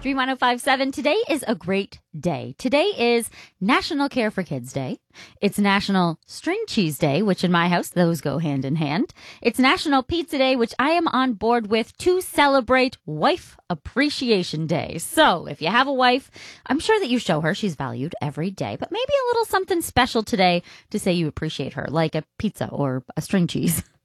Country 1057. Today is a great day. Today is National Care for Kids Day. It's National String Cheese Day, which in my house, those go hand in hand. It's National Pizza Day, which I am on board with to celebrate Wife Appreciation Day. So if you have a wife, I'm sure that you show her she's valued every day, but maybe a little something special today to say you appreciate her, like a pizza or a string cheese.